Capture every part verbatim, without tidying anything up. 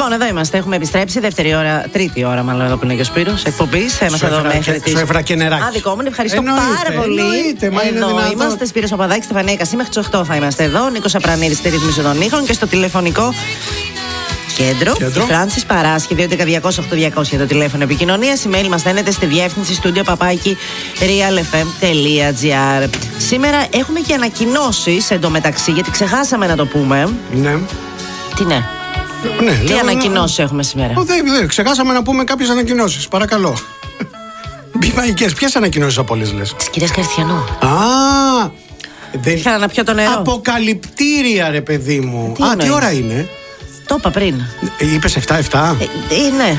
Λοιπόν, εδώ είμαστε. Έχουμε επιστρέψει. Δεύτερη ώρα, τρίτη ώρα, μάλλον εδώ που είναι και ο Σπύρος εκπομπής. Είμαστε εδώ μέχρι τις. Σου έφερα και νεράκι. Α, δικό μου, ευχαριστώ εννοείται, πάρα πολύ. Εννοείται, μα είναι εδώ δυνατόν. είμαστε. Σπύρος Παπαδάκης, Στεφανία Κασί. Μέχρι τις οκτώ θα είμαστε εδώ. Νίκος Απρανίδης στη ρύθμιση των ήχων και στο τηλεφωνικό κέντρο. Κέντρο. Φράνσις Παράσχη, δύο έντεκα διακόσια οκτώ διακόσια το τηλέφωνο επικοινωνίας. Email μας στέλνετε στη διεύθυνση στούντιο παπάκι realfm.gr. Σήμερα έχουμε και ανακοινώσεις εντωμεταξύ, γιατί ξεχάσαμε να το πούμε. Ναι. Τι ναι. Ναι, Τι λέω, ανακοινώσεις έχουμε σήμερα? Ο, δεν, δεν, ξεχάσαμε να πούμε κάποιες ανακοινώσεις. Παρακαλώ. Μπιμαϊκές, ποιες ανακοινώσεις από όλες λες? Της κυρίας Καριστιανού. Α, δεν... Ήθελα να πιω το νερό. Αποκαλυπτήρια, ρε παιδί μου. Τι Α, εννοείς? τι ώρα είναι? Το είπα πριν. Είπες επτά επτά. Ε, ε, ναι,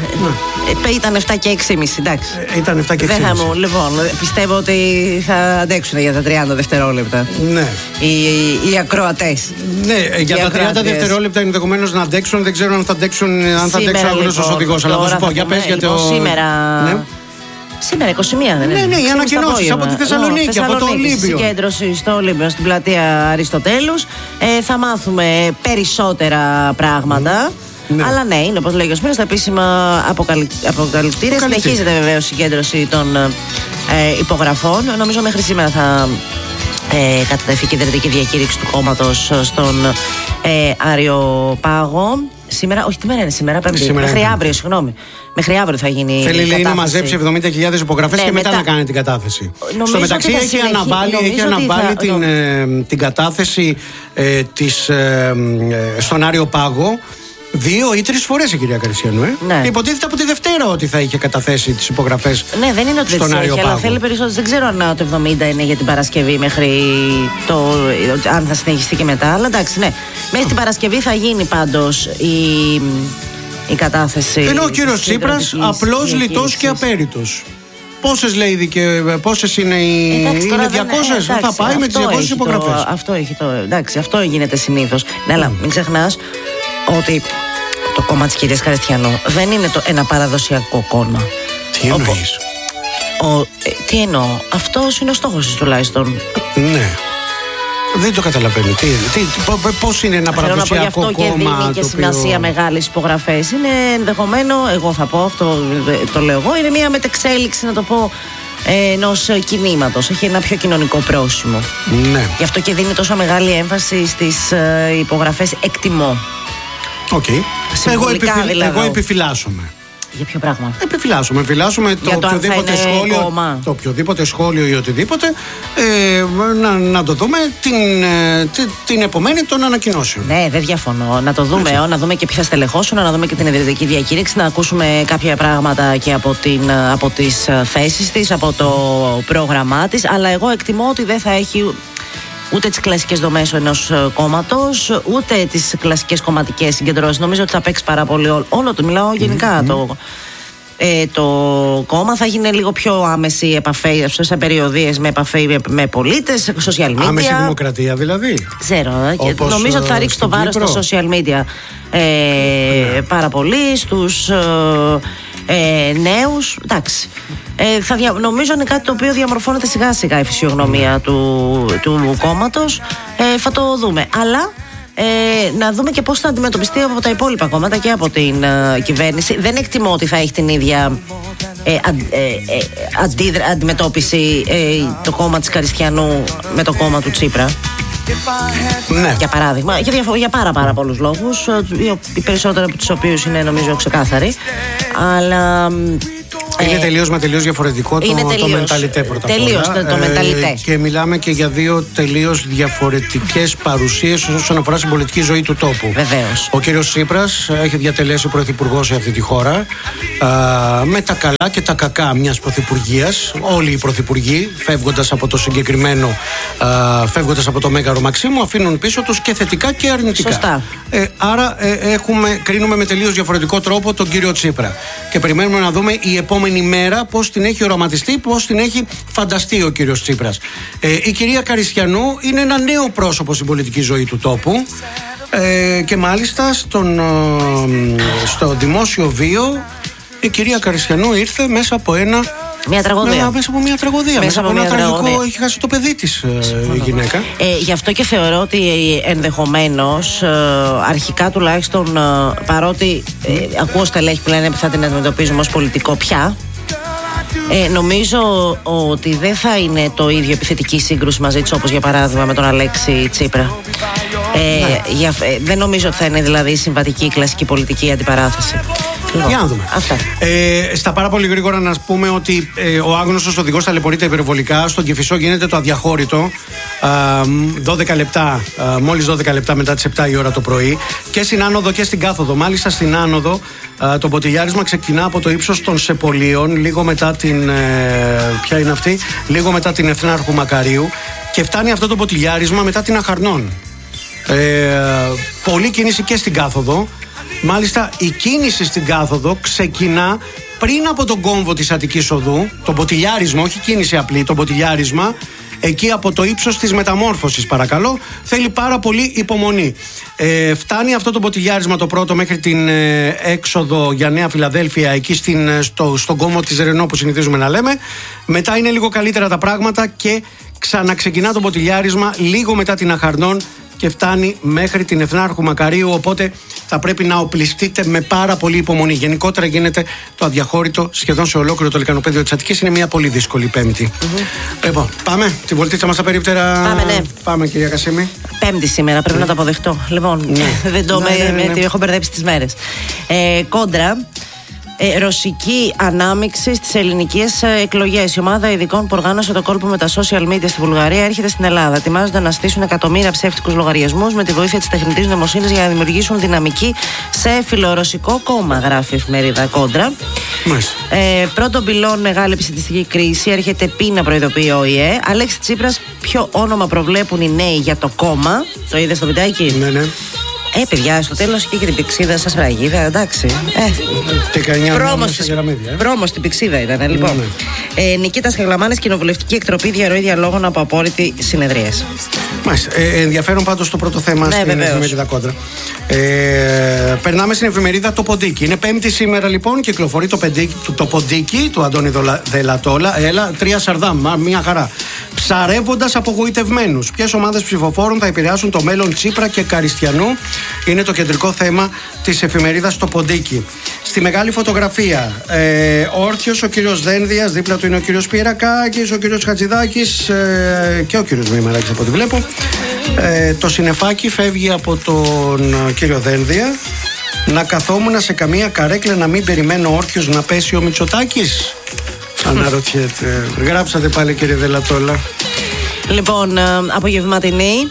ε, ήταν επτά και έξι και μισή, εντάξει. Ε, ήταν επτά και έξι. Δεν θα μου, λοιπόν, πιστεύω ότι θα αντέξουν για τα τριάντα δευτερόλεπτα. Ναι. Οι, οι, οι ακροατές. Ναι, ε, για Οι τα τριάντα ακροατές. δευτερόλεπτα ενδεχομένως να αντέξουν. Δεν ξέρω αν θα αντέξουν, αν θα αντέξουν αγνώστος λοιπόν, οδηγός. Αλλά θα τώρα σου πω, θα για πούμε, πες για λοιπόν, το. Σήμερα. Ναι. Σήμερα είκοσι μία δεν είναι? Ναι, ναι, οι ανακοινώσεις από τη Θεσσαλονίκη, από το Ολύμπιο. Συγκέντρωση στο Ολύμπιο, στην πλατεία Αριστοτέλους. Ε, θα μάθουμε περισσότερα πράγματα. Ναι. Αλλά ναι, είναι όπως λέγει ο Σπύρος, τα επίσημα αποκαλυ... αποκαλυπτήρια. Συνεχίζεται βεβαίως η συγκέντρωση των ε, υπογραφών. Νομίζω μέχρι σήμερα θα ε, κατατεθεί και η ιδρυτική διακήρυξη του κόμματος στον ε, Αριοπάγο. Σήμερα, όχι, τι μέρα είναι σήμερα, Πέμπτη. Σήμερα Μέχρι είναι. αύριο, συγγνώμη. Μέχρι αύριο θα γίνει. Θέλει, η λέει, να κατάθεση. μαζέψει εβδομήντα χιλιάδες υπογραφές Ναι, και μετά, μετά να κάνει την κατάθεση. Νομίζω Στο μεταξύ ότι θα έχει συνεχί- αναβάλει, νομίζω έχει ότι αναβάλει θα- την, ε, την κατάθεση ε, της, ε, ε, στον Άριο Πάγο δύο ή τρεις φορές η κυρία Καριστιανού. Ε. Ναι. Υποτίθεται από τη Δευτέρα ότι θα είχε καταθέσει τις υπογραφές. Ναι, δεν είναι ότι δεν στον τις Άριο έχει, αλλά Πάγο. θέλει περισσότερο. Δεν ξέρω αν το εβδομήντα είναι για την Παρασκευή μέχρι το. Αν θα συνεχιστεί και μετά. Αλλά εντάξει, ναι. Μέχρι την Παρασκευή θα γίνει πάντως η, η κατάθεση. Ενώ ο της κύριος Τσίπρας ιδρυτικής απλώς λιτός διακήρυξης. και απέριτος. Πόσες λέει, δικαι... πόσες είναι οι. Εντάξει, τώρα είναι δεν- διακόσιες. ε, εντάξει, θα πάει με τις αυτό διακόσιες έχει το- υπογραφές. Αυτό έχει το. Εντάξει, αυτό γίνεται συνήθως. Ναι, αλλά μην ξεχνάς ότι το κόμμα της κυρίας Καριστιανού δεν είναι το, ένα παραδοσιακό κόμμα. Τι Οπό- εννοείς? Ο, ε, τι εννοώ, αυτός είναι ο στόχος της τουλάχιστον. Ναι. Δεν το καταλαβαίνω. Τι, τι, π- πώς είναι ένα Θέλω να πω γι' παραδοσιακό αυτό και κόμμα. δίνει και το σημασία οποίο... μεγάλης υπογραφές. Είναι ενδεχομένο, εγώ θα πω αυτό, ε, το λέω εγώ, είναι μια μετεξέλιξη, να το πω, ε, ενός κινήματος. Έχει ένα πιο κοινωνικό πρόσημο. Ναι. Γι' αυτό και δίνει τόσο μεγάλη έμφαση στις ε, υπογραφές, εκτιμώ. Οκ. Εγώ, Συμβολικά, επιφυ... δηλαδή. Εγώ επιφυλάσσομαι. Για ποιο πράγμα? Επιφυλάσσομαι. Επιφυλάσσομαι το Για το αν θα οποιοδήποτε είναι σχόλιο. κόμμα. Το οποιοδήποτε σχόλιο ή οτιδήποτε. Ε, να, να το δούμε την, ε, την, την επομένη των ανακοινώσεων. Ναι, δεν διαφωνώ. Να το δούμε, ε, να δούμε και ποιοι θα στελεχώσουν, να δούμε και την ιδρυτική διακήρυξη, να ακούσουμε κάποια πράγματα και από, την, από τις θέσεις της, από το πρόγραμμά της. Αλλά εγώ εκτιμώ ότι δεν θα έχει ούτε τις κλασικές δομές ενός κόμματος, ούτε τις κλασικές κομματικές συγκεντρώσεις. Νομίζω ότι θα παίξει πάρα πολύ όλο, όλο το. Μιλάω γενικά. Mm-hmm. Το, ε, το κόμμα θα γίνει λίγο πιο άμεση επαφή, σε περιοδίες με επαφή με, με πολίτες, social media. Άμεση δημοκρατία δηλαδή. Ξέρω. ε, και Όπως, νομίζω ότι θα ε, ρίξει το στην βάρος Κύπρο. στα social media ε, Ναι. πάρα πολύ, στους ε, ε, νέους. Εντάξει. Ε, θα δια, νομίζω είναι κάτι το οποίο διαμορφώνεται σιγά σιγά η φυσιογνωμία του, του κόμματος. Ε, θα το δούμε. Αλλά ε, να δούμε και πώς θα αντιμετωπιστεί από τα υπόλοιπα κόμματα και από την ε, κυβέρνηση. Δεν εκτιμώ ότι θα έχει την ίδια ε, αν, ε, ε, αντίδρα, αντιμετώπιση ε, το κόμμα της Καριστιανού με το κόμμα του Τσίπρα. Ναι. Για παράδειγμα, για, διαφο- για πάρα πάρα πολλούς λόγους, ε, οι, οι περισσότεροι από τους οποίους είναι νομίζω ξεκάθαροι. Αλλά Είναι ε, τελείως με τελείως διαφορετικό το, είναι το τελείως, μενταλιτέ πρώτα απ' τελείως όλα. το- το μενταλιτέ. Και μιλάμε και για δύο τελείως διαφορετικές παρουσίες όσον αφορά στην πολιτική ζωή του τόπου. Βεβαίως. Ο κύριος Τσίπρας έχει διατελέσει πρωθυπουργός σε αυτή τη χώρα, α, με τα καλά και τα κακά μιας πρωθυπουργίας. Όλοι οι πρωθυπουργοί, φεύγοντας από το συγκεκριμένο, α, φεύγοντας από το Μέγαρο Μαξίμου, αφήνουν πίσω τους και θετικά και αρνητικά. Σωστά. Ε, άρα ε, έχουμε, κρίνουμε με τελείως διαφορετικό τρόπο τον κύριο Τσίπρα. Και περιμένουμε να δούμε η επόμενη μέρα πώς την έχει οραματιστεί, πώς την έχει φανταστεί ο κύριος Τσίπρας. Ε, η κυρία Καριστιανού είναι ένα νέο πρόσωπο στην πολιτική ζωή του τόπου. Ε, και μάλιστα στον, στο δημόσιο βίο η κυρία Καριστιανού ήρθε μέσα από ένα Μια τραγωδία. Ναι, μέσα από μια τραγωδία. Μέσα, μέσα από, από ένα τραγικό τραγωδία. Έχει χάσει το παιδί της ε, η γυναίκα. Ε, γι' αυτό και θεωρώ ότι ενδεχομένως ε, αρχικά τουλάχιστον ε, παρότι ε, ακούω στελέχη που λένε θα την αντιμετωπίζουμε ως πολιτικό πια. Ε, νομίζω ότι δεν θα είναι το ίδιο επιθετική σύγκρουση μαζί της όπως για παράδειγμα με τον Αλέξη Τσίπρα. Ε, ναι. για, ε, δεν νομίζω ότι θα είναι δηλαδή συμβατική κλασική πολιτική αντιπαράθεση. Για να δούμε. Ε, στα πάρα πολύ γρήγορα να πούμε ότι ε, ο άγνωστος οδηγός ταλαιπωρείται υπερβολικά. Στον Κηφισό γίνεται το αδιαχώρητο. Α, δώδεκα λεπτά, α, μόλις δώδεκα λεπτά μετά τις επτά η ώρα το πρωί. Και στην άνοδο και στην κάθοδο. Μάλιστα στην άνοδο α, το ποτηλιάρισμα ξεκινά από το ύψος των Σεπολίων, λίγο μετά την. Ε, ποια είναι αυτή, λίγο μετά την Εθνάρχου Μακαρίου. Και φτάνει αυτό το ποτηλιάρισμα μετά την Αχαρνών. Ε, πολλή κίνηση και στην κάθοδο. Μάλιστα η κίνηση στην κάθοδο ξεκινά πριν από τον κόμβο της Αττικής Οδού. Το ποτηλιάρισμα, όχι κίνηση απλή, το ποτηλιάρισμα εκεί από το ύψος της Μεταμόρφωσης, παρακαλώ. Θέλει πάρα πολύ υπομονή. Ε, φτάνει αυτό το ποτηλιάρισμα το πρώτο μέχρι την ε, έξοδο για Νέα Φιλαδέλφια, εκεί στην, στο, στον κόμβο της Ρενό που συνηθίζουμε να λέμε. Μετά είναι λίγο καλύτερα τα πράγματα και ξαναξεκινά το ποτηλιάρισμα λίγο μετά την Αχαρνών και φτάνει μέχρι την Εθνάρχου Μακαρίου, οπότε θα πρέπει να οπλιστείτε με πάρα πολύ υπομονή. Γενικότερα γίνεται το αδιαχώρητο σχεδόν σε ολόκληρο το λεκανοπέδιο της Αττικής. Είναι μια πολύ δύσκολη Πέμπτη. Mm-hmm. Λοιπόν, πάμε. Τη βολτίτσα μας απερίπτερα. Πάμε, ναι. Πάμε, κυρία Κασίμη. Πέμπτη σήμερα, πρέπει mm. να το αποδεχτώ. Λοιπόν, ναι. δεν το ναι, με, ναι, ναι, ναι. έχω μπερδέψει τις μέρες. Ε, κόντρα. Ε, ρωσική ανάμειξη στις ελληνικές ε, εκλογές. Η ομάδα ειδικών που οργάνωσε το κόλπο με τα social media στη Βουλγαρία έρχεται στην Ελλάδα. Ετοιμάζονται να στήσουν εκατομμύρια ψεύτικους λογαριασμούς με τη βοήθεια της τεχνητής νοημοσύνης για να δημιουργήσουν δυναμική σε φιλορωσικό κόμμα, γράφει η εφημερίδα Κόντρα. Ε, πρώτον πυλών μεγάλη επιστημιστική κρίση. Έρχεται πείνα, προειδοποιεί ο ΟΗΕ. Αλέξη Τσίπρας, ποιο όνομα προβλέπουν οι νέοι για το κόμμα? Το είδε στο βιντεάκι? Ναι, ναι. Ε, παιδιά, στο τέλος και, και την πηξίδα σας φραγίδα, εντάξει. Ε, πρόμο στην πηξίδα ήταν, λοιπόν. Ναι, ναι. Ε, Νικήτας Χαγλαμάνης, κοινοβουλευτική εκτροπή, διαρροή διαλόγων από απόρριτη συνεδρίαση. Μάλιστα. Ε, ενδιαφέρον πάντως το πρώτο θέμα ναι, στην βεβαίως. Εφημερίδα Κόντρα. Ε, περνάμε στην εφημερίδα Το Ποντίκι. Είναι Πέμπτη σήμερα, λοιπόν, κυκλοφορεί το, πεντίκι, το, το Ποντίκι του Αντώνη Δελατόλα. Έλα, τρία Σαρδάμ, μια χαρά. Ψαρεύοντας απογοητευμένους. Ποιες ομάδες ψηφοφόρων θα επηρεάσουν το μέλλον Τσίπρα και Καριστιανού? Είναι το κεντρικό θέμα της εφημερίδας Το Ποντίκι. Στη μεγάλη φωτογραφία, ε, όρθιος ο κύριος Δένδιας, δίπλα του είναι ο κύριος Πυρακάκης, ο κύριος Χατζηδάκης ε, και ο κύριος Μημεράκης από ό,τι βλέπω. Ε, το συννεφάκι φεύγει από τον κύριο Δένδια. Να καθόμουν σε καμία καρέκλα να μην περιμένω όρθιος να πέσει ο Μητσοτάκης. Αναρωτιέται. Γράψατε πάλι, κύριε Δελατόλα. Λοιπόν, απογευματινή.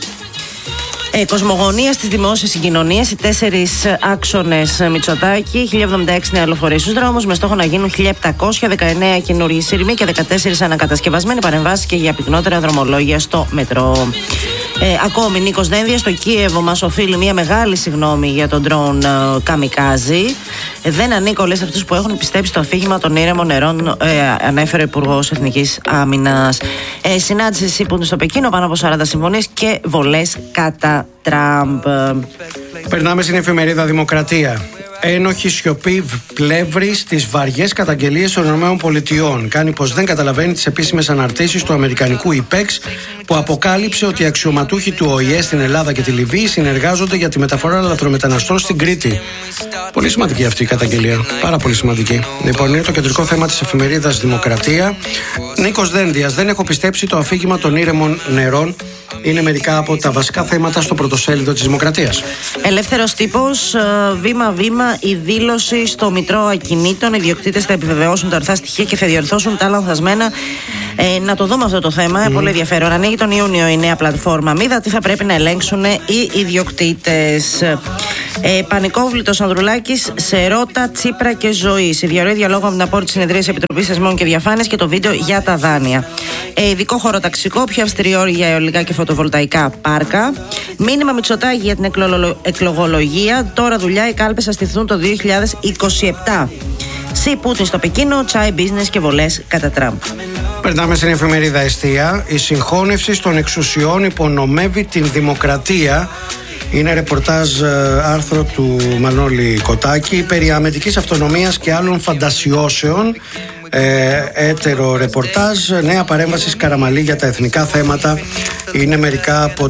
Ε, κοσμογονία στις δημόσιες συγκοινωνίες. Οι τέσσερις άξονες Μητσοτάκη. χίλια εβδομήντα έξι νεαλοφορείς στους δρόμους με στόχο να γίνουν χίλια επτακόσια δεκαεννέα καινούριοι σύρμοι και δεκατέσσερις ανακατασκευασμένοι παρεμβάσεις και για πυκνότερα δρομολόγια στο μετρό. Ε, ακόμη, Νίκος Δένδιας στο Κίεβο μας οφείλει μια μεγάλη συγγνώμη για τον ντρόουν ε, Καμικάζι. Ε, δεν ανήκω όλες αυτούς που έχουν πιστέψει στο αφήγημα των ήρεμων νερών, ε, ανέφερε ο Υπουργός Εθνικής Άμυνας. Ε, συνάντηση ΣΥΠΟΥΝ στο Πεκίνο, πάνω από σαράντα συμφωνίες και βολές κατά Τραμπ. Περνάμε στην εφημερίδα Δημοκρατία. Ένοχη σιωπή πλεύρη στις βαριές καταγγελίες των ΗΠΑ. Κάνει πως δεν καταλαβαίνει τις επίσημες αναρτήσεις του αμερικανικού ΙΠΕΞ που αποκάλυψε ότι οι αξιωματούχοι του ΟΗΕ στην Ελλάδα και τη Λιβύη συνεργάζονται για τη μεταφορά λαθρομεταναστών στην Κρήτη. Πολύ σημαντική αυτή η καταγγελία. Πάρα πολύ σημαντική. Λοιπόν, είναι το κεντρικό θέμα της εφημερίδας Δημοκρατία. Νίκος Δένδιας. Δεν έχω πιστέψει το αφήγημα των ήρεμων νερών. Είναι μερικά από τα βασικά θέματα στο πρωτοσέλιδο της Δημοκρατίας. Ελεύθερος τύπος, βήμα-βήμα η δήλωση στο Μητρό Ακινήτων. Οι ιδιοκτήτες θα επιβεβαιώσουν τα ορθά στοιχεία και θα διορθώσουν τα λανθασμένα. Ε, να το δούμε αυτό το θέμα. Mm. Πολύ ενδιαφέρον. Ανοίγει τον Ιούνιο η νέα πλατφόρμα. Μίδα τι θα πρέπει να ελέγξουν οι ιδιοκτήτες. Ε, Πανικόβλητος Ανδρουλάκης σε Ρώτα, Τσίπρα και Ζωή. Η διαρροή διαλόγου με την απόρριτη συνεδρία Επιτροπής Θεσμών και Διαφάνειας και το βίντεο για τα δάνεια. Ε, ειδικό χωροταξικό, πιο αυστηρή όρη για αιωλικά και φωτοβολταϊκά πάρκα. Μήνυμα Μητσοτάκη για την εκλογολο... εκλογολογία. Τώρα δουλειά, οι κάλπες θα στηθούν το δύο χιλιάδες είκοσι επτά. Σι Πούτιν στο Πεκίνο, τσάι business και βολές κατά Τραμπ. Περνάμε στην εφημερίδα Εστία. Η συγχώνευση των εξουσιών υπονομεύει την δημοκρατία. Είναι ρεπορτάζ άρθρο του Μανώλη Κοτάκη περί αμυντικής αυτονομίας και άλλων φαντασιώσεων. ε, έτερο ρεπορτάζ. Νέα παρέμβαση Καραμαλή για τα εθνικά θέματα είναι μερικά από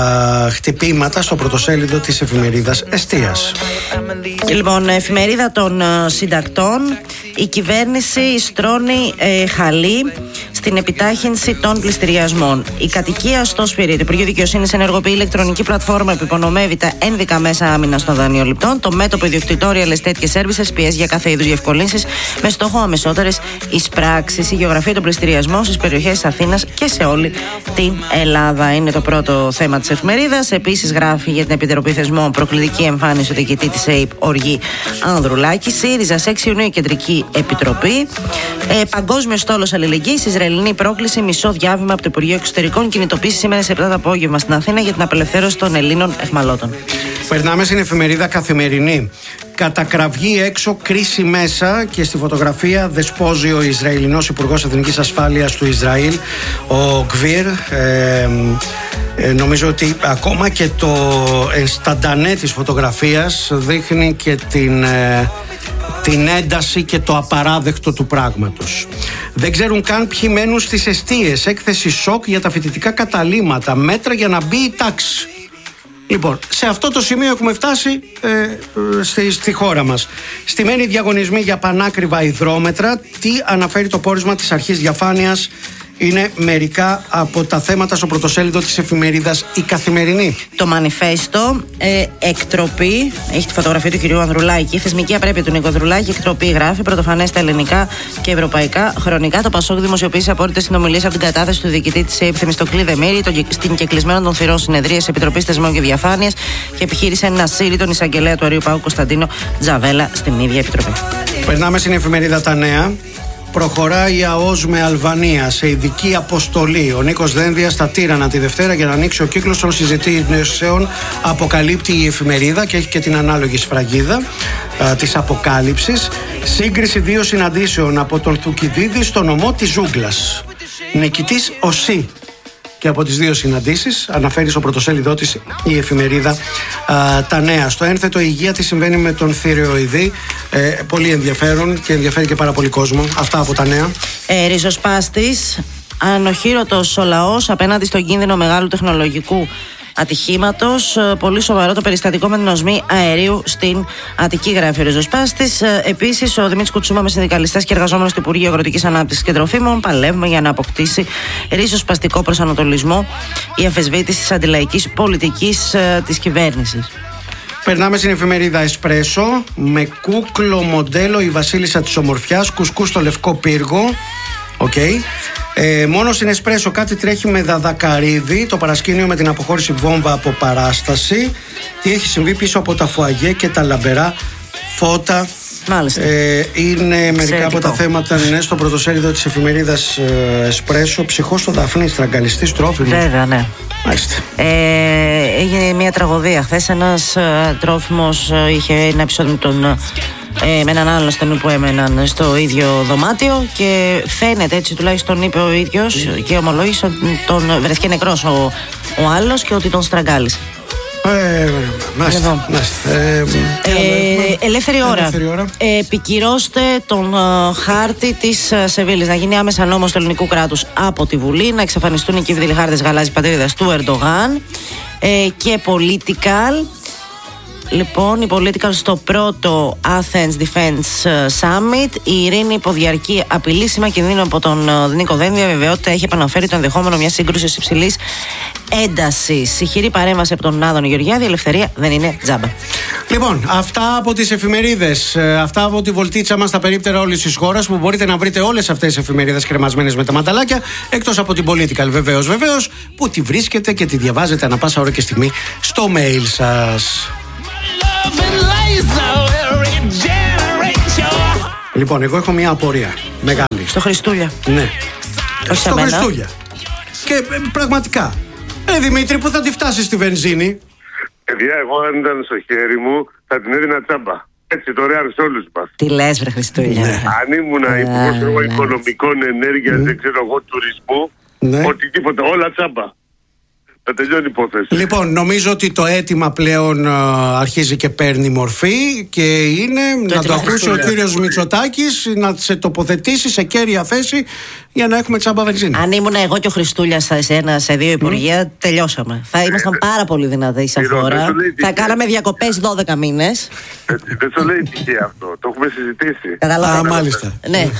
τα χτυπήματα στο πρωτοσέλιδο της εφημερίδας Εστίας. Λοιπόν, εφημερίδα των συντακτών. Η κυβέρνηση στρώνει ε, χαλί στην επιτάχυνση των πληστηριασμών. Η κατοικία στο Σπυρί. Το Υπουργείο Δικαιοσύνης ενεργοποιεί ηλεκτρονική πλατφόρμα που υπονομεύει τα ένδικα μέσα άμυνας των δανειοληπτών. Το μέτωπο Ιδιοκτητόριal Estate και Services πιέζει για κάθε είδους διευκολύνσεις με στόχο αμεσότερες εισπράξεις. Η γεωγραφία των πληστηριασμών στις περιοχές της Αθήνας και σε όλη την Ελλάδα είναι το πρώτο θέμα της εφημερίδας. Επίσης, γράφει για την Επιτροπή Θεσμών προκλητική εμφάνιση του διοικητή της ΕΕΠ Οργή Ανδρουλάκη. ΣΥΡΙΖΑ σε έξι Ιουνίου η Κεντρική Επιτροπή. Ε, Παγκόσμιο στόλος αλληλεγγύης. Ισραηλινή πρόκληση. Μισό διάβημα από το Υπουργείο Εξωτερικών. Κινητοποίηση σήμερα σε επτά το απόγευμα στην Αθήνα για την απελευθέρωση των Ελλήνων αιχμαλώτων. Περνάμε στην εφημερίδα Καθημερινή. Κατακραυγή έξω, κρίση μέσα, και στη φωτογραφία δεσπόζει ο Ισραηλινός Υπουργός Εθνικής Ασφάλειας του Ισραήλ, ο Γκβίρ. Ε, ε, νομίζω ότι ακόμα και το ενσταντανέ της φωτογραφίας δείχνει και την... Ε, την ένταση και το απαράδεκτο του πράγματος. Δεν ξέρουν καν ποιοι μένουν στις εστίες. Έκθεση σοκ για τα φοιτητικά καταλύματα. Μέτρα για να μπει η τάξη. Λοιπόν, σε αυτό το σημείο έχουμε φτάσει ε, στη, στη χώρα μας. Στημένοι διαγωνισμοί για πανάκριβα υδρόμετρα. Τι αναφέρει το πόρισμα της αρχής διαφάνειας? Είναι μερικά από τα θέματα στο πρωτοσέλιδο της εφημερίδας Η Καθημερινή. Το μανιφέστο, ε, εκτροπή, έχει τη φωτογραφία του κυρίου Ανδρουλάκη. Θεσμική απρέπεια του Νίκο Ανδρουλάκη. Εκτροπή, γράφει, πρωτοφανέ στα ελληνικά και ευρωπαϊκά χρονικά. Το Πασόκ δημοσιοποίησε απόρριτες συνομιλίες από την κατάθεση του διοικητή της ΕΕΠ Θεμιστοκλή Δεμήρη στην κεκλεισμένων των θυρών συνεδρία Επιτροπής Θεσμών και Διαφάνειας και επιχείρησε να σύρει τον εισαγγελέα του Αρείου Παού Κωνσταντίνο Τζαβέλα στην ίδια επιτροπή. Περνάμε στην εφημερίδα Τα Νέα. Προχωράει η ΑΟΣ με Αλβανία σε ειδική αποστολή. Ο Νίκος Δένδιας στα Τύρανα τη Δευτέρα για να ανοίξει ο κύκλος των συζητήσεων, αποκαλύπτει η εφημερίδα, και έχει και την ανάλογη σφραγίδα α, της αποκάλυψης. Σύγκριση δύο συναντήσεων από τον Θουκυδίδη στο νομό της Ζούγκλας. Νικητής ο ΣΥ. Και από τις δύο συναντήσεις αναφέρει στο πρωτοσέλιδό της η εφημερίδα α, Τα Νέα. Στο ένθετο υγεία τι συμβαίνει με τον θηροειδή. Ε, πολύ ενδιαφέρον και ενδιαφέρει και πάρα πολύ κόσμο. Αυτά από Τα Νέα. Ε, ριζοσπάστης, ανοχήρωτος ο λαός απέναντι στον κίνδυνο μεγάλου τεχνολογικού ατυχήματος. Πολύ σοβαρό το περιστατικό με την οσμή αερίου στην Αττική, γράφει ο ριζοσπάστης. Επίσης, ο Δημήτρης Κουτσούμα με συνδικαλιστές και εργαζόμενος του Υπουργείου Αγροτικής Ανάπτυξης και Τροφίμων παλεύουμε για να αποκτήσει ριζοσπαστικό προσανατολισμό η αμφισβήτηση της αντιλαϊκής πολιτικής της κυβέρνησης. Περνάμε στην εφημερίδα Εσπρέσο. Με κούκλο μοντέλο η βασίλισσα της ομορφιάς, κουσκού στο Λευκό Πύργο. Οκ. Okay. Ε, μόνο στην Εσπρέσο κάτι τρέχει με δαδακαρίδι. Το παρασκήνιο με την αποχώρηση βόμβα από παράσταση. Τι έχει συμβεί πίσω από τα φουαγέ και τα λαμπερά φώτα. Μάλιστα. Ε, είναι μερικά Εξαιρετικό. από τα θέματα, ναι, στο πρωτοσέλιδο της εφημερίδας ε, Εσπρέσο. Ψυχός στο Δαφνί, στραγγαλιστής τρόφιμος. Βέβαια, ναι. Μάλιστα. Ε, έγινε μια τραγωδία χθες. Ένας ε, τρόφιμος ε, είχε ένα επεισόδιο με τον... Ε, με έναν άλλο ασθενή που έμεναν στο ίδιο δωμάτιο και φαίνεται, έτσι τουλάχιστον είπε ο ίδιος και ομολόγησε ότι τον βρέθηκε νεκρός ο, ο άλλος και ότι τον στραγγάλισε. Ε, μάλιστα, μάλιστα. Ε, ε, ελεύθερη ώρα. Ελεύθερη ώρα. Ε, επικυρώστε τον uh, χάρτη της uh, Σεβίλης. Να γίνει άμεσα νόμος του ελληνικού κράτους από τη Βουλή. Να εξαφανιστούν οι κύβδηλοι χάρτες γαλάζιας πατρίδας του Ερντογάν. Ε, και political. Λοιπόν, η Political στο πρώτο Athens Defense Summit. Η ειρήνη υποδιαρκεί απειλήσιμα κινδύνου από τον Νίκο Δένδια. Βεβαιότητα έχει επαναφέρει το ενδεχόμενο μια σύγκρουση υψηλής έντασης. Ηχηρή παρέμβαση από τον Άδωνη Γεωργιάδη. Η ελευθερία δεν είναι τζάμπα. Λοιπόν, αυτά από τις εφημερίδες. Αυτά από τη βολτίτσα μας στα περίπτερα όλης της χώρας, που μπορείτε να βρείτε όλες αυτές τις εφημερίδες κρεμασμένες με τα μανταλάκια, εκτός από την Political, βεβαίως, βεβαίως, που τη βρίσκετε και τη διαβάζετε ανά πάσα ώρα και στιγμή στο mail σας. Λοιπόν, εγώ έχω μια απορία μεγάλη. Στο Χριστούλια. Ναι. Όχι στο Χριστούλια. Και ε, πραγματικά, ε, Δημήτρη, που θα τη φτάσει στη βενζίνη? Παιδιά, εγώ αν ήταν στο χέρι μου θα την έδινα τσάμπα. Έτσι, δωρεάν σε όλους μας. Τι λες, βρε Χριστούλια? Ναι. Αν ήμουν υπουργός οικονομικών, ενέργειας, δεν ξέρω εγώ, τουρισμού, ναι. οτιδήποτε, όλα τσάμπα. Θα τελειώνει η υπόθεση. Λοιπόν, νομίζω ότι το αίτημα πλέον α, αρχίζει και παίρνει μορφή και είναι το να το ακούσει ο κύριος Μητσοτάκης να σε τοποθετήσει σε κέρια θέση για να έχουμε τσάμπα βενζίνη. Αν ήμουν εγώ και ο Χριστούλιας σε ένα, σε δύο υπουργεία, mm. τελειώσαμε. Θα ήμασταν πάρα πολύ δυνατοί σαν χώρα. Θα κάναμε διακοπές δώδεκα μήνες. Δεν σου λέει τυχαία αυτό. Το έχουμε συζητήσει. Α, μάλιστα. Ναι.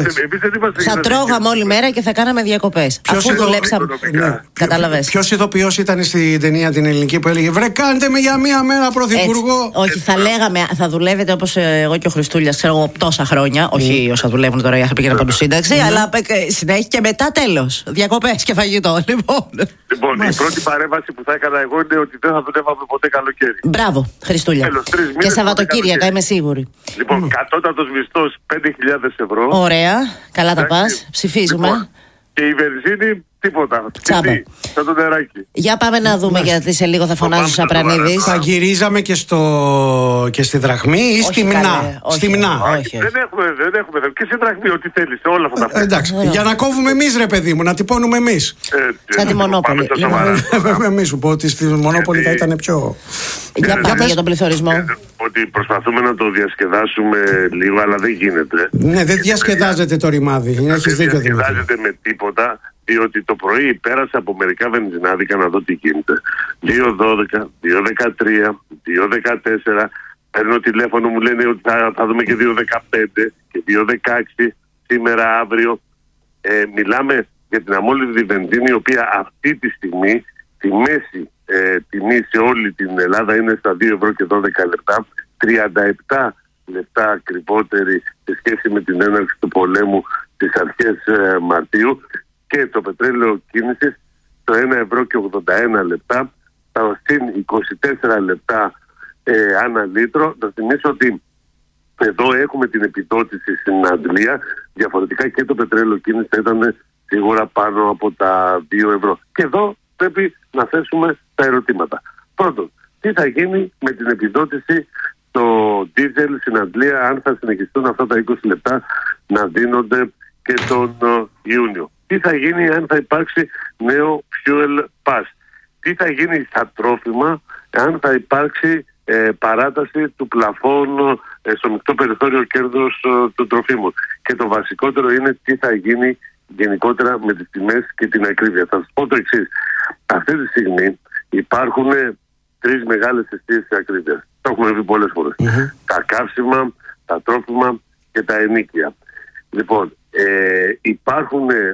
Θα τρώγαμε όλη μέρα και θα κάναμε διακοπές. Αφού δουλέψαμε. Κατάλαβες. Ποιος ηθοποιός ήταν στην ταινία την ελληνική που έλεγε βρε κάντε με για μία μέρα πρωθυπουργό? Όχι, θα λέγαμε, θα δουλεύετε όπως εγώ και ο Χριστούλιας, ξέρω εγώ τόσα χρόνια. Όχι όσα δουλεύουν τώρα, είχα πήγαινα παντού σύνταξη, αλλά συνέχεια και μετά τέλος. Διακοπές και φαγητό. Λοιπόν, λοιπόν η πρώτη παρέμβαση που θα έκανα εγώ είναι ότι δεν θα δουλεύαμε ποτέ καλοκαίρι. Μπράβο, Χριστούλια. Και Σαββατοκύριακα, είμαι σίγουρη. Λοιπόν, κατώτατος μισθός πέντε χιλιάδες ευρώ. Ωραία, καλά τα πας. Ψηφίζουμε. Και η βενζίνη τίποτα. Τσάμπα. Σαν το νεράκι. Για πάμε να δούμε, ναι. Γιατί σε λίγο θα φωνάζει ο Σαπρανίδης. Θα γυρίζαμε και, στο... και στη δραχμή ή στη μηνά? Όχι, στη μηνά. Όχι, όχι. Δεν έχουμε, δεν έχουμε. Και στη δραχμή, ό,τι θέλεις. Όλα αυτά τα ε, εντάξει. Yeah. Για να κόβουμε εμείς, ρε παιδί μου, να τυπώνουμε εμείς. Ε, Σαν τη Μονόπολη. Μην σου πω ότι στη Μονόπολη θα ήταν πιο. Για πάμε για τον πληθωρισμό. Ότι προσπαθούμε να το διασκεδάσουμε λίγο, αλλά δεν γίνεται. Ναι, δεν διασκεδάζεται το ρημάδι. Δεν διασκεδάζεται με τίποτα. Διότι το πρωί πέρασα από μερικά βενζινάδικα να δω τι γίνεται. δύο δώδεκα, δύο δεκατρία, δύο δεκατέσσερα. Παίρνω τηλέφωνο, μου λένε ότι θα, θα δούμε και δύο δεκαπέντε και δύο δεκαέξι σήμερα, αύριο. Ε, μιλάμε για την αμόλυβδη βενζίνη, η οποία αυτή τη στιγμή τη μέση ε, τιμή σε όλη την Ελλάδα είναι στα δύο ευρώ και δώδεκα λεπτά. τριάντα επτά λεπτά ακριβότερη σε σχέση με την έναρξη του πολέμου στις αρχές ε, Μαρτίου. Και το πετρέλαιο κίνησης το ένα ευρώ και ογδόντα ένα λεπτά, τα συν είκοσι τέσσερα λεπτά ε, ανά λίτρο. Να θυμίσω ότι εδώ έχουμε την επιδότηση στην Αγγλία. Διαφορετικά και το πετρέλαιο κίνησης θα ήταν σίγουρα πάνω από τα δύο ευρώ. Και εδώ πρέπει να θέσουμε τα ερωτήματα. Πρώτον, τι θα γίνει με την επιδότηση στο ντίζελ στην Αγγλία, αν θα συνεχιστούν αυτά τα είκοσι λεπτά να δίνονται και τον Ιούνιο? Τι θα γίνει αν θα υπάρξει νέο fuel pass? Τι θα γίνει στα τρόφιμα αν θα υπάρξει ε, παράταση του πλαφών ε, στο μεικτό περιθώριο κέρδος ε, των τροφίμων? Και το βασικότερο είναι τι θα γίνει γενικότερα με τις τιμές και την ακρίβεια. Θα σας πω το εξής. Αυτή τη στιγμή υπάρχουν τρεις μεγάλες αιστείες της ακρίβειας. Το έχουμε πει πολλές φορές. Mm-hmm. Τα καύσιμα, τα τρόφιμα και τα ενοίκια. Λοιπόν, ε, υπάρχουν ε,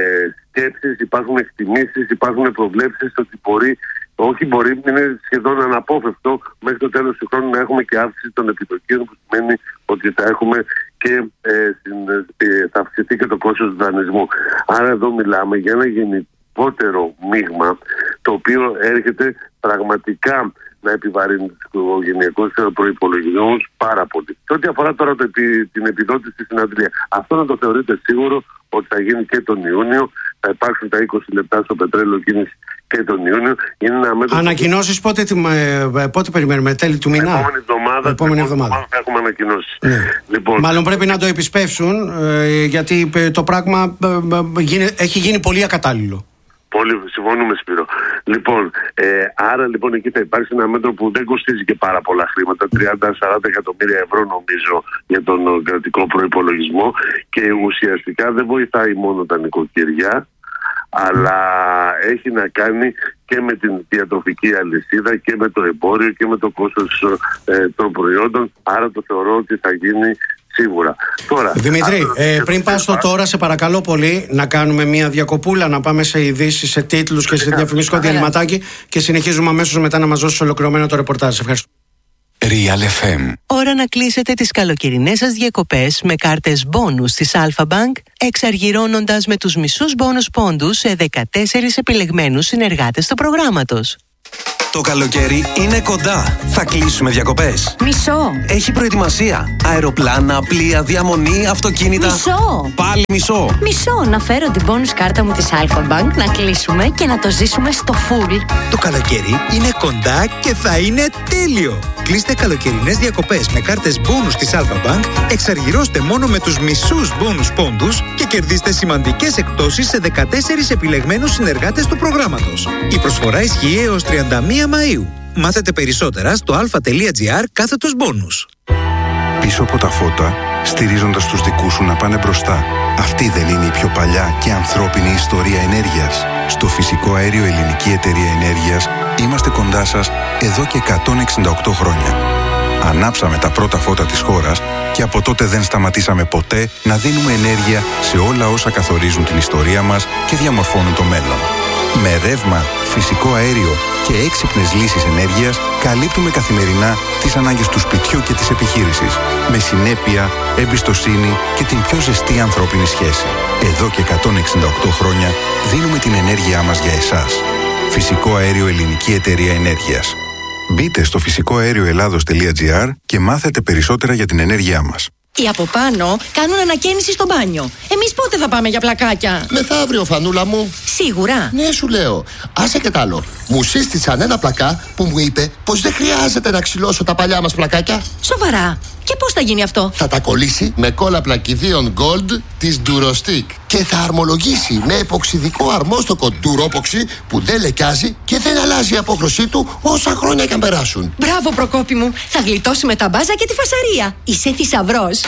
σκέψεις, υπάρχουν εκτιμήσεις, υπάρχουν προβλέψεις ότι μπορεί, όχι μπορεί, είναι σχεδόν αναπόφευκτο μέχρι το τέλος του χρόνου να έχουμε και αύξηση των επιτοκίων, που σημαίνει ότι θα έχουμε και ε, στην, ε, θα αυξηθεί και το κόστος του δανεισμού. Άρα εδώ μιλάμε για ένα γενικότερο μείγμα, το οποίο έρχεται πραγματικά να επιβαρύνει τους οικογενειακούς προϋπολογισμούς πάρα πολύ. Και ό,τι αφορά τώρα το επί, την επιδότηση στην Αγγλία, αυτό να το θεωρείτε σίγουρο ότι θα γίνει και τον Ιούνιο. Θα υπάρξουν τα είκοσι λεπτά στο πετρέλαιο κίνηση και τον Ιούνιο. Είναι ένα μέτρο. Ανακοινώσεις πότε, πότε περιμένουμε, τέλη του μήνα? Επόμενη εβδομάδα, επόμενη εβδομάδα θα έχουμε ανακοινώσεις. Ναι. Λοιπόν, μάλλον πρέπει να το επισπεύσουν, ε, γιατί το πράγμα ε, ε, έχει γίνει πολύ ακατάλληλο. Πολύ, συμφωνούμε, Σπύρο. Λοιπόν, ε, άρα λοιπόν εκεί θα υπάρξει ένα μέτρο που δεν κοστίζει και πάρα πολλά χρήματα, τριάντα με σαράντα εκατομμύρια ευρώ νομίζω για τον κρατικό προϋπολογισμό, και ουσιαστικά δεν βοηθάει μόνο τα νοικοκυριά, αλλά έχει να κάνει και με την διατροφική αλυσίδα και με το εμπόριο και με το κόστος ε, των προϊόντων. Άρα το θεωρώ ότι θα γίνει σίγουρα. Τώρα, Δημήτρη, ε, πριν πας στο τώρα, σε παρακαλώ πολύ να κάνουμε μια διακοπούλα, να πάμε σε ειδήσεις, σε τίτλους και σε διαφημιστικό διαλυματάκι και συνεχίζουμε αμέσως μετά να μας δώσεις ολοκληρωμένο το ρεπορτάζ. Ευχαριστώ. Real εφ εμ. Ώρα να κλείσετε τις καλοκαιρινές σας διακοπές με κάρτες μπόνους της Alpha Bank, εξαργυρώνοντας με τους μισούς μπόνους πόντους σε δεκατέσσερις επιλεγμένους συνεργάτες του προγράμματος. Το καλοκαίρι είναι κοντά. Θα κλείσουμε διακοπές. Μισό. Έχει προετοιμασία. Αεροπλάνα, πλοία, διαμονή, αυτοκίνητα. Μισό. Πάλι μισό. Μισό. Να φέρω την bonus κάρτα μου της Alpha Bank, να κλείσουμε και να το ζήσουμε στο full. Το καλοκαίρι είναι κοντά και θα είναι τέλειο. Κλείστε καλοκαιρινές διακοπές με κάρτες μπόνους της Alpha Bank, εξαργυρώστε μόνο με τους μισούς μπόνους πόντους και κερδίστε σημαντικές εκπτώσεις σε δεκατέσσερις επιλεγμένους συνεργάτες του προγράμματος. Η προσφορά ισχύει έως τριάντα μία Μαΐου. Μάθετε περισσότερα στο alpha.gr κάθετος μπόνους. Πίσω από τα φώτα, στηρίζοντας τους δικούς σου να πάνε μπροστά. Αυτή δεν είναι η πιο παλιά και ανθρώπινη ιστορία ενέργειας? Στο Φυσικό Αέριο Ελληνική Εταιρεία Ενέργειας είμαστε κοντά σας εδώ και εκατόν εξήντα οκτώ χρόνια. Ανάψαμε τα πρώτα φώτα της χώρας και από τότε δεν σταματήσαμε ποτέ να δίνουμε ενέργεια σε όλα όσα καθορίζουν την ιστορία μας και διαμορφώνουν το μέλλον. Με ρεύμα, φυσικό αέριο και έξυπνες λύσεις ενέργειας καλύπτουμε καθημερινά τις ανάγκες του σπιτιού και της επιχείρησης. Με συνέπεια, εμπιστοσύνη και την πιο ζεστή ανθρώπινη σχέση. Εδώ και εκατόν εξήντα οκτώ χρόνια δίνουμε την ενέργειά μας για εσάς. Φυσικό Αέριο Ελληνική Εταιρεία Ενέργειας. Μπείτε στο φυσικό αέριο ελλάδος τελεία τζι άρ και μάθετε περισσότερα για την ενέργειά μας. Οι από πάνω κάνουν ανακαίνιση στο μπάνιο. Εμείς πότε θα πάμε για πλακάκια? Μεθαύριο, Φανούλα μου. Σίγουρα? Ναι, σου λέω. Άσε και τ' άλλο. Μου σύστησαν ένα πλακά που μου είπε πως δεν χρειάζεται να ξυλώσω τα παλιά μας πλακάκια. Σοβαρά? Και πώς θα γίνει αυτό? Θα τα κολλήσει με κόλλα πλακιδίων Gold της Durostick και θα αρμολογήσει με εποξιδικό αρμόστοκο Duropoxy που δεν λεκιάζει και δεν αλλάζει η απόχρωσή του όσα χρόνια και αν περάσουν. Μπράβο, Προκόπη μου. Θα γλιτώσουμε τα μπάζα και τη φασαρία. Είσαι θησαυρός.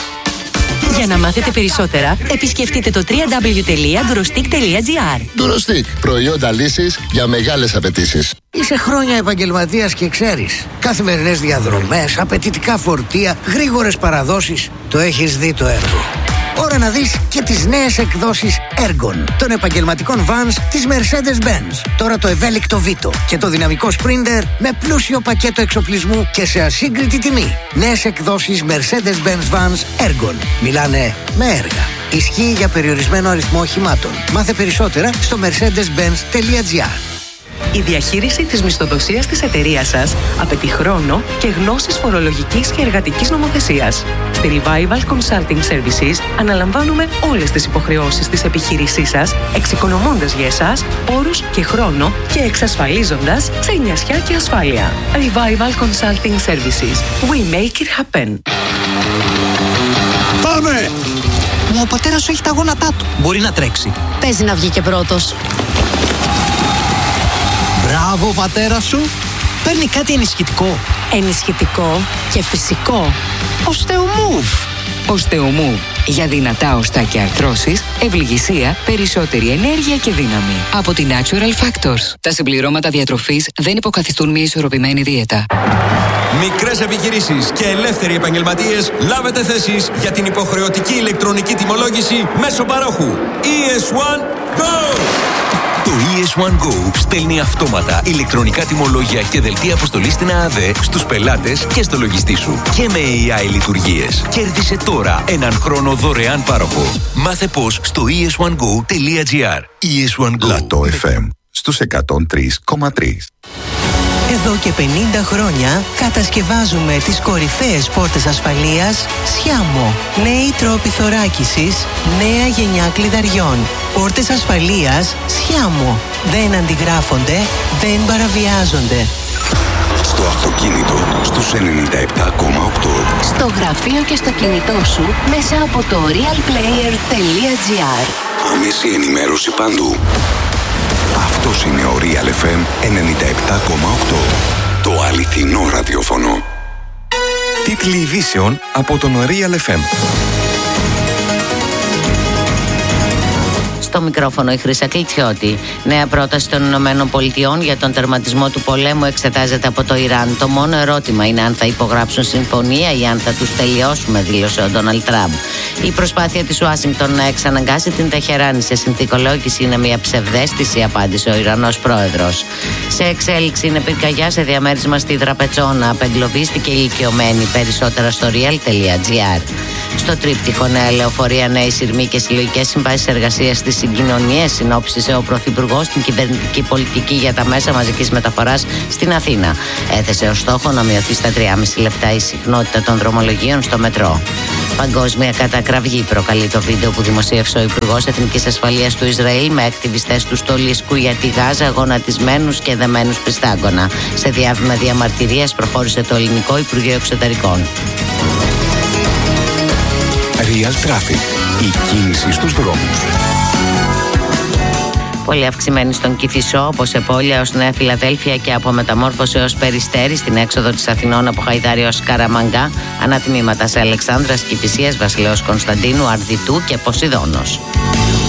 Για να μάθετε περισσότερα, επισκεφτείτε το double-u double-u double-u τελεία durostick τελεία τζι άρ. Durostick. Προϊόντα λύσης για μεγάλες απαιτήσεις. Είσαι χρόνια επαγγελματίας και ξέρεις. Καθημερινές διαδρομές, απαιτητικά φορτία, γρήγορες παραδόσεις. Το έχεις δει το έργο. Ώρα να δεις και τις νέες εκδόσεις Ergon των επαγγελματικών vans της Mercedes-Benz. Τώρα το ευέλικτο Vito και το δυναμικό Sprinter με πλούσιο πακέτο εξοπλισμού και σε ασύγκριτη τιμή. Νέες εκδόσεις Mercedes-Benz Vans Ergon. Μιλάνε με έργα. Ισχύει για περιορισμένο αριθμό οχημάτων. Μάθε περισσότερα στο mercedes benz τελεία τζι άρ. Η διαχείριση της μισθοδοσίας της εταιρείας σας απαιτεί χρόνο και γνώσεις φορολογικής και εργατικής νομοθεσίας. Στη Revival Consulting Services αναλαμβάνουμε όλες τις υποχρεώσεις της επιχείρησής σας, εξοικονομώντας για εσάς πόρους και χρόνο και εξασφαλίζοντας ξενιασιά και ασφάλεια. Revival Consulting Services. We make it happen. Πάμε! Ο πατέρας σου έχει τα γόνατά του. Μπορεί να τρέξει. Παίζει να βγει και πρώτος. Μπράβο, πατέρα σου. Παίρνει κάτι ενισχυτικό. Ενισχυτικό και φυσικό. Οστεομούβ. Οστεομούβ. Για δυνατά οστά και αρθρώσεις, ευληγησία, περισσότερη ενέργεια και δύναμη. Από τη Natural Factors. Τα συμπληρώματα διατροφής δεν υποκαθιστούν μια ισορροπημένη δίαιτα. Μικρές επιχειρήσεις και ελεύθεροι επαγγελματίες, λάβετε θέσεις για την υποχρεωτική ηλεκτρονική τιμολόγηση μέσω παρόχου. ι ες ουάν Go! Το ι ες ουάν Go στέλνει αυτόματα ηλεκτρονικά τιμολόγια και δελτία αποστολής στην ΑΑΔΕ στους πελάτες και στο λογιστή σου. Και με έι άι λειτουργίες. Κέρδισε τώρα έναν χρόνο δωρεάν πάροχο. Μάθε πώς στο ι ες ουάν γκο τελεία τζι άρ. ι ες ουάν Go. Λατό εφ εμ στους εκατόν τρία κόμμα τρία. Εδώ και πενήντα χρόνια κατασκευάζουμε τις κορυφαίες πόρτες ασφαλείας Σιάμο. Νέοι τρόποι θωράκισης, νέα γενιά κλειδαριών. Πόρτες ασφαλείας Σιάμο. Δεν αντιγράφονται, δεν παραβιάζονται. Στο αυτοκίνητο στους ενενήντα επτά κόμμα οκτώ. Στο γραφείο και στο κινητό σου μέσα από το realplayer τελεία τζι άρ. Άμεση ενημέρωση παντού. Αυτός είναι ο Real εφ εμ ενενήντα επτά κόμμα οκτώ. Το αληθινό ραδιόφωνο. Τίτλοι ειδήσεων από τον Real εφ εμ. Στο μικρόφωνο η Χρύσα Κλητσιώτη. Νέα πρόταση των Ηνωμένων Πολιτειών για τον τερματισμό του πολέμου εξετάζεται από το Ιράν. Το μόνο ερώτημα είναι αν θα υπογράψουν συμφωνία ή αν θα τους τελειώσουμε, δήλωσε ο Ντόναλντ Τραμπ. Η προσπάθεια της Ουάσιγκτον να εξαναγκάσει την Τεχεράνη σε συνθηκολόγηση είναι μια ψευδαίσθηση, απάντησε ο Ιρανός πρόεδρος. Σε εξέλιξη είναι πυρκαγιά σε διαμέρισμα στη Δραπετσόνα. Απεγκλωβίστηκε ηλικιωμένη. Περισσότερα στο real τελεία τζι άρ. Στο τρίπτυχο νέα λεωφορεία, νέοι σειρμοί και συλλογικές συμβάσεις εργασίας στις συγκοινωνίες, συνόψισε ο Πρωθυπουργός την κυβερνητική πολιτική για τα μέσα μαζικής μεταφοράς στην Αθήνα. Έθεσε ως στόχο να μειωθεί στα τρία και μισό λεπτά η συχνότητα των δρομολογίων στο μετρό. Παγκόσμια κατακραυγή προκαλεί το βίντεο που δημοσίευσε ο Υπουργός Εθνικής Ασφαλείας του Ισραήλ με ακτιβιστές του στολίσκου για τη Γάζα, γονατισμένους και δεμένους πιστάγκωνα. Σε διάβημα διαμαρτυρίας προχώρησε το ελληνικό Υπουργείο Εξωτερικών. Real Traffic. Η κίνηση στους δρόμους. Πολύ αυξημένη στον Κηφισό, από Σεπόλια έως Νέα Φιλαδέλφια και από Μεταμόρφωση έως Περιστέρι, στην έξοδο της Αθηνών από Χαϊδάρη έως Καραμαγκά, ανατμήματα σε Αλεξάνδρας, Κηφισίας, Βασιλέως Κωνσταντίνου, Αρδιτού και Ποσειδώνος.